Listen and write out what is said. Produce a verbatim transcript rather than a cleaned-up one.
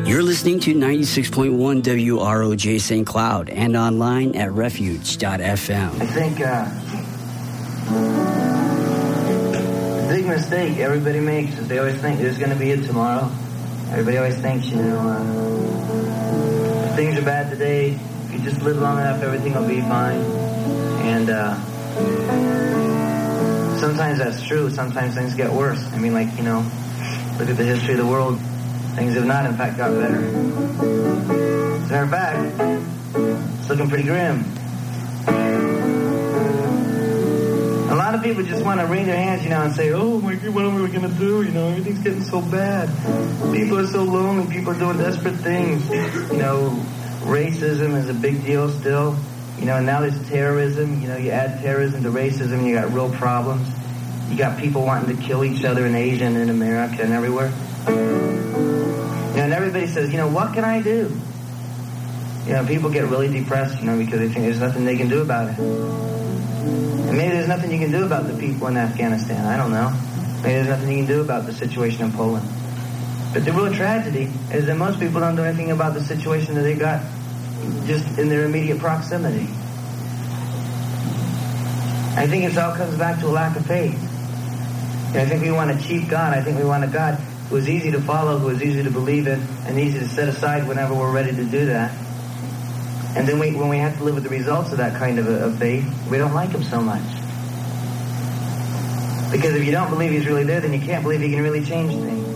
You're listening to ninety-six point one W R O J Saint Cloud and online at refuge dot f m. I think uh, the big mistake everybody makes is they always think there's going to be a tomorrow. Everybody always thinks, you know, uh, if things are bad today, if you just live long enough, everything will be fine. And uh, sometimes that's true. Sometimes things get worse. I mean, like, you know, look at the history of the world. Things have not, in fact, got better. As a matter of fact, it's looking pretty grim. A lot of people just want to wring their hands, you know, and say, oh, my God, what are we going to do? You know, everything's getting so bad. People are so lonely. People are doing desperate things. You know, racism is a big deal still. You know, and now there's terrorism. You know, you add terrorism to racism, you got real problems. You got people wanting to kill each other in Asia and in America and everywhere. You know, and everybody says, you know, what can I do? You know, people get really depressed, you know, because they think there's nothing they can do about it. And maybe there's nothing you can do about the people in Afghanistan. I don't know. Maybe there's nothing you can do about the situation in Poland. But the real tragedy is that most people don't do anything about the situation that they got just in their immediate proximity. I think it all comes back to a lack of faith. You know, I think we want a cheap God. I think we want a God who is easy to follow, who is easy to believe in, and easy to set aside whenever we're ready to do that. And then we, when we have to live with the results of that kind of, a, of faith, we don't like him so much. Because if you don't believe he's really there, then you can't believe he can really change things.